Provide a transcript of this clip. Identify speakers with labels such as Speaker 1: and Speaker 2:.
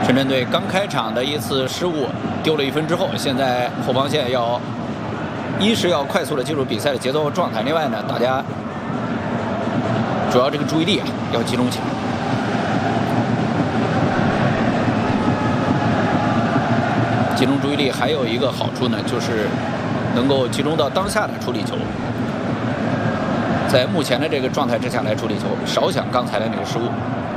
Speaker 1: 深圳队刚开场的一次失误，丢了1分之后，现在后防线一是要快速的进入比赛的节奏和状态，另外呢，大家主要这个注意力要集中起来。集中注意力还有一个好处呢，就是能够集中到当下的处理球。在目前的这个状态之下来处理球，少想刚才的那个失误。